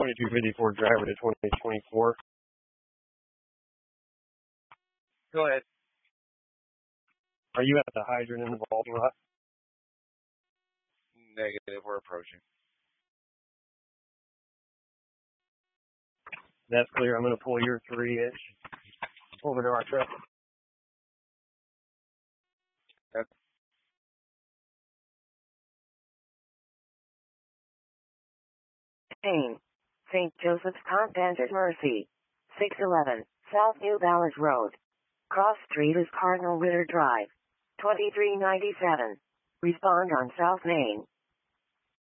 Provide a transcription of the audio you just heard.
2254 driver to 2024. Go ahead. Are you at the hydrant in the vaulting lot? Negative, we're approaching. That's clear. I'm going to pull your 3-inch over to our truck. Okay. Payne, St. Joseph's Contented Mercy, 611 South New Balance Road. Cross Street is Cardinal Ritter Drive, 2397. Respond on South Main.